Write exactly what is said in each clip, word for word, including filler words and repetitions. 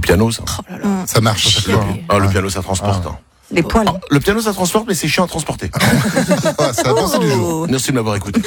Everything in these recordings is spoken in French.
piano, ça. Oh là là. Ça marche à chaque fois. hein. Ah, le piano, ça transporte. Ah. hein. Les poils. Ah, le piano, ça transporte, mais c'est chiant à transporter. Ouais, c'est la pensée du jour. Merci de m'avoir écouté.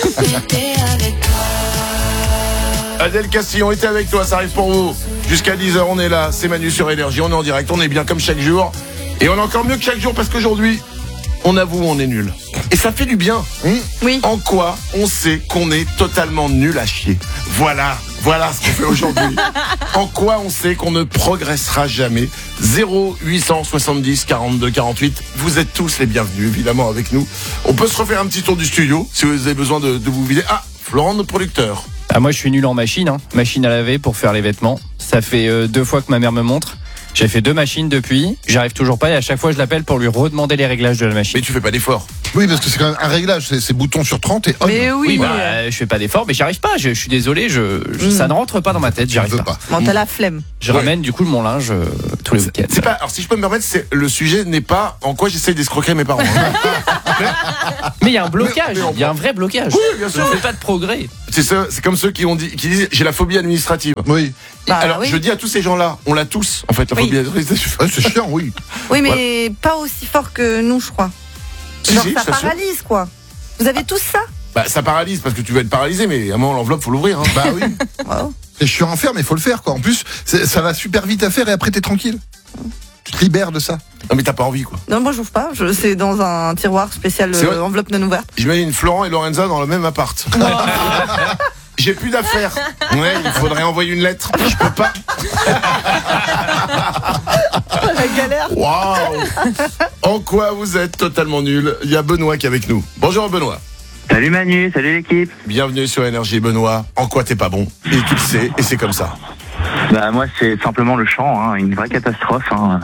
Adèle Castillon était avec toi, ça arrive pour vous. Jusqu'à dix heures, on est là, c'est Manu sur Énergie, on est en direct, on est bien comme chaque jour. Et on est encore mieux que chaque jour parce qu'aujourd'hui, on avoue, on est nul. Et ça fait du bien. Mmh. Oui. En quoi on sait qu'on est totalement nul à chier. Voilà, voilà ce qu'on fait aujourd'hui. En quoi on sait qu'on ne progressera jamais. Zéro huit cent soixante-dix quarante-deux quarante-huit. Vous êtes tous les bienvenus, évidemment, avec nous. On peut se refaire un petit tour du studio, si vous avez besoin de, de vous vider. Ah, Florent, notre producteur. Ah, moi, je suis nul en machine, hein. Machine à laver pour faire les vêtements. Ça fait euh, deux fois que ma mère me montre. J'ai fait deux machines depuis. J'arrive toujours pas et à chaque fois, je l'appelle pour lui redemander les réglages de la machine. Mais tu fais pas d'effort. Oui, parce que c'est quand même un réglage. C'est, c'est bouton sur trente et hop. Mais oui. Oui, bah, euh, je fais pas d'effort, mais j'y arrive pas. Je, je suis désolé, je, je- Mm. ça ne rentre pas dans ma tête. J'y Je arrive veux pas. pas. Bon, t'as la flemme. Je Ouais. ramène du coup mon linge euh, tous les week-ends. C'est pas, alors si je peux me permettre, c'est, le sujet n'est pas en quoi j'essaye d'escroquer mes parents. hein. Mais il y a un blocage. Mais- mais on- Il y a un vrai blocage. Oui, bien sûr. Je fais pas de progrès. C'est ça, c'est comme ceux qui ont dit, qui disent j'ai la phobie administrative. Oui. Bah, Alors oui. je dis à tous ces gens-là, on l'a tous en fait la Oui. phobie administrative. Ouais, c'est chiant, oui. Oui, mais pas aussi fort que nous, je crois. Si, Genre, si, ça je t'assure. paralyse, quoi. Vous avez tous ça? Bah ça paralyse parce que tu vas être paralysé, mais à un moment l'enveloppe faut l'ouvrir. Hein. Bah oui. Wow. C'est chiant à faire, mais il faut le faire, quoi. En plus, c'est- ça va super vite à faire et après, t'es tranquille. Tu te libères de ça. Non mais t'as pas envie quoi. Non, moi, j'ouvre pas. Je, c'est dans un tiroir spécial C'est vrai euh, enveloppe non ouverte. J'imagine Florent et Lorenza dans le même appart. J'ai plus d'affaires. Ouais, il faudrait envoyer une lettre. Je peux pas. La galère. Waouh. En quoi vous êtes totalement nul? Il y a Benoît qui est avec nous. Bonjour Benoît. Salut Manu, salut l'équipe. Bienvenue sur Énergie Benoît. En quoi t'es pas bon? Et tu le sais, et c'est comme ça. Bah moi c'est simplement le chant, hein, une vraie catastrophe. Hein.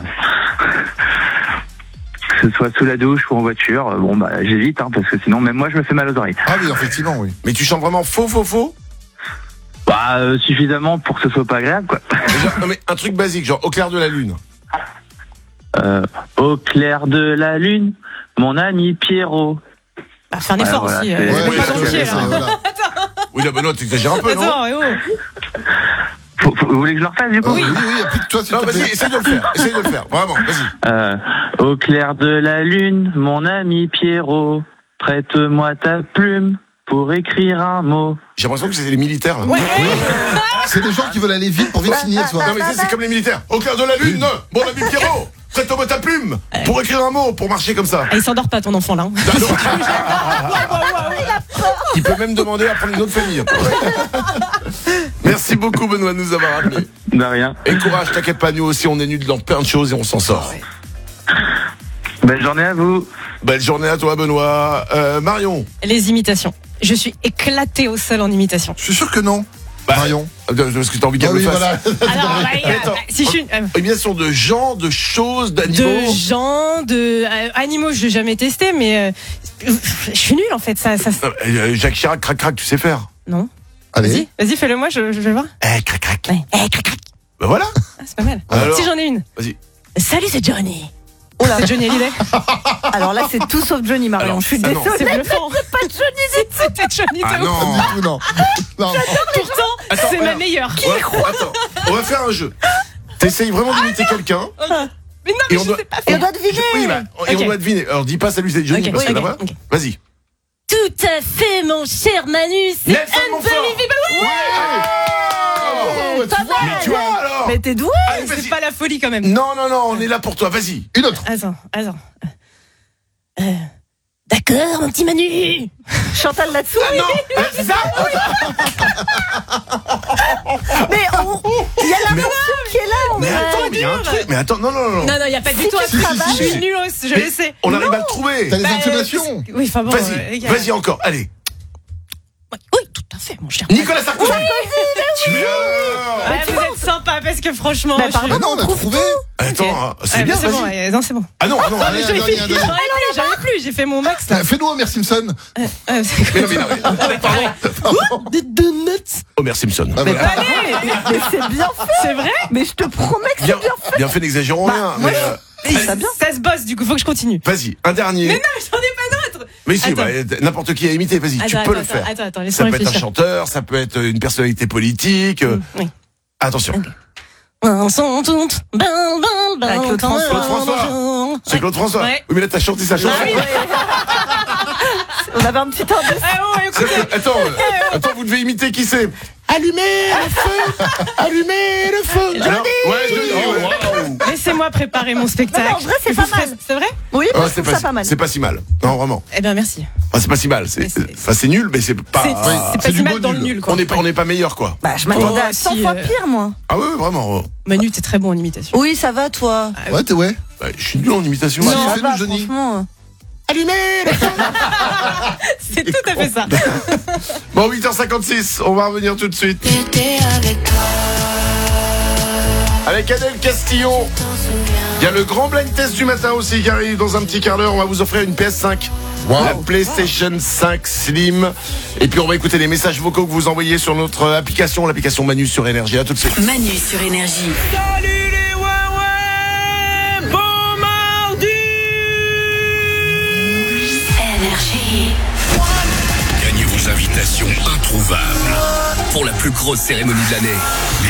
Que ce soit sous la douche ou en voiture, bon bah j'évite hein, parce que sinon même moi je me fais mal aux oreilles. Ah oui, effectivement, oui. Mais tu chantes vraiment faux, faux, faux? Bah euh, suffisamment pour que ce soit pas agréable quoi. Déjà, non mais un truc basique, genre au clair de la lune. Euh, au clair de la lune, mon ami Pierrot. Bah, fais un Ouais, effort voilà, aussi. c'est- euh, Ouais, c'est oui, pas c'est- dans le pied, c'est- là. voilà. Oui là Benoît, t'exagères un peu, non? Attends, eh oh. Faut- faut- vous voulez que je le refasse du coup? Oui, oui, oui, plus de toi, s'il Non, te plaît. vas-y, essaye de le faire, essaye de le faire, vraiment, vas-y. Euh, au clair de la lune, mon ami Pierrot, prête-moi ta plume pour écrire un mot. J'ai l'impression que c'est les militaires là. Ouais. C'est des gens qui veulent aller vite pour vite finir, ce soir. Non mais ça, c'est comme les militaires. Au clair de la lune, mon ami Pierrot, prête-moi ta plume pour écrire un mot, pour marcher comme ça. Ah, il s'endort pas ton enfant là. hein. Il peut même demander à prendre une autre famille. Merci beaucoup Benoît de nous avoir appelés. De rien. Et courage, t'inquiète pas, nous aussi on est nuls dans plein de choses et on s'en sort. Belle journée à vous. Belle journée à toi Benoît. Euh, Marion. Les imitations. Je suis éclatée au sol en imitation. Je suis sûr que non. Bah, Marion. Euh, Parce que t'as envie qu'elle Ah le oui, fasse. voilà. Alors, bah, euh, Attends. si je suis. euh, Imitation de gens, de choses, d'animaux. de gens, de euh, animaux, je l'ai jamais testé, mais euh, je suis nulle en fait. Ça, ça, Euh, euh, Jacques Chirac, crac crac, tu sais faire. non. Allez. Vas-y, vas-y, fais-le moi, je, je vais voir. Eh, crac crac. Ouais. Eh, crac, crac. Bah voilà. Ah, c'est pas mal. Alors Si j'en ai une. Vas-y. Salut, c'est Johnny. Oh là, c'est Johnny Hallyday. Alors là, c'est tout sauf Johnny Marion. Alors, Je suis ah non. désolée. C'est bluffant. Pas de Johnny. C'était Johnny Ah de ouf. non. Du tout, non. Non. Pourtant, Attends, c'est ma alors. meilleure. Ouais, attends, on va faire un jeu. T'essayes vraiment d'imiter quelqu'un. Mais non, Et mais on je doit- sais pas Et on faire. doit deviner. Oui, bah, et Ok. on doit deviner. Alors dis pas salut, c'est Johnny Ok, parce que oui, là-bas. ok, ok. Vas-y. Tout à fait, mon cher Manu. C'est Nelson Montfort. unbelievable. Ouais. Oh, tu vois. Mais tu vois alors. Mais t'es doué. Allez, vas-y. C'est pas la folie quand même. Non, non, non, on est là pour toi. Vas-y. Une autre. Attends, attends. Euh, D'accord, mon petit Manu. Chantal là-dessous. Ah non, euh, c'est ça. Mais on- il y a la Mais- morceau qui est là. on Mais va- attends, mais il y a un truc. Mais attends, non, non, non. Non, non, il n'y a pas du tout à tu travail. travailles. Je suis nulle, je Mais le sais. On arrive à le trouver. T'as les Bah, intonations. Oui, enfin bon. euh, Vas-y, les gars. vas-y encore. Allez. Oui, tout à fait, mon cher. Nicolas Sarkozy. Tu viens. Ouais, vous êtes sympa parce que franchement. Bah, je- pardon. Mais non, on a trouvé. Attends, Ok. ah, c'est Ouais, bien. bah, c'est bon, Vas-y. ouais, non, c'est bon. Ah non, ah non. Allez, J'avais allez, plus, allez. j'avais plus, j'avais plus, j'ai fait mon max là. Euh, Fais-nous Homer Simpson. Euh, euh, c'est- Mais non, mais non, mais- Pardon. Des donuts. Homer Simpson. Ah, voilà. Allez, Mais c'est bien fait. c'est vrai. Mais je te promets que c'est Bien, bien fait. bien fait, n'exagérons Bah, rien. moi, Mais euh, Ça bien. Ça se bosse, du coup, faut que je continue. vas-y, un dernier. Mais non, j'en ai pas d'autres. Mais si, Attends. bah, n'importe qui a imité. Vas-y, tu Attends, peux le attends, faire. attends, attends, Ça laisse-moi peut être un réfléchir. chanteur, ça peut être une personnalité politique. euh, Oui. Attention. Ok. Sont toutes belles, belles, belles, Avec Claude comme François. un Claude François. jour. C'est Claude François. Ouais. Oui, mais là, t'as chanté sa chanson. Ah oui. On avait un petit temps de... Ah ouais, écoutez, C'est- Attends, euh, attends, vous devez imiter qui c'est. Allumez le feu, allumez le feu. Alors, ouais, Johnny, ouais. laissez-moi préparer mon spectacle. Non, non, en vrai, c'est Et pas vous ferez- mal. C'est vrai? Oui, Ah, moi, je c'est trouve pas, ça pas mal. c'est pas si mal. Non, vraiment. Eh bien, merci. Ah, c'est pas si mal. C'est, Mais c'est- enfin, c'est nul, mais c'est pas. C'est Ah, c'est pas c'est si du mal beau dans le nul. nul, quoi. on n'est pas, on n'est pas meilleur, quoi. Bah, je m'attendais Oh, à cent si, fois euh, pire, moi. Ah ouais, vraiment. Manu, t'es très bon en imitation. Oui, ça va, toi. Ouais, t'es ouais. Ouais, je suis nul en imitation. Non. Vas-y, Ça Ça fais va, nul, Johnny. franchement. Allumez le feu. C'est tout à fait ça. Bon, huit heures cinquante-six, on va revenir tout de suite. Avec Adèle Castillon. Il y a le grand blind test du matin aussi qui arrive dans un petit quart d'heure. On va vous offrir une P S cinq. Wow. La PlayStation cinq Slim. Et puis on va écouter les messages vocaux que vous envoyez sur notre application, l'application Manu sur Énergie. À tout de suite. Manu sur Énergie. Salut les Huawei, bon mardi. Énergie. Gagnez vos invitations introuvables pour la plus grosse cérémonie de l'année.